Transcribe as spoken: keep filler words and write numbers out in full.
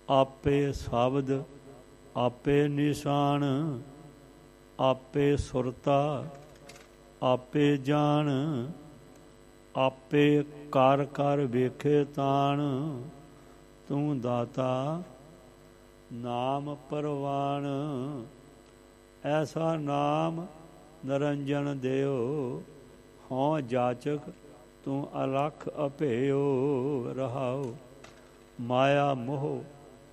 ਆਪੇ ਸ਼ਬਦ ਆਪੇ ਨਿਸ਼ਾਨ, ਆਪੇ ਸੁਰਤਾ ਆਪੇ ਜਾਣ, ਆਪੇ ਕਰ ਕਰ ਵੇਖੇ ਤਾਣ, ਤੂੰ ਦਾਤਾ ਨਾਮ ਪਰਵਾਨ। ਐਸਾ ਨਾਮ ਨਿਰੰਜਨ ਦਿਓ, ਹੋਂ ਜਾਚਕ ਤੂੰ ਅਲਖ ਅਭੇਓ। ਰਹਾਉ ਮਾਇਆ ਮੋਹ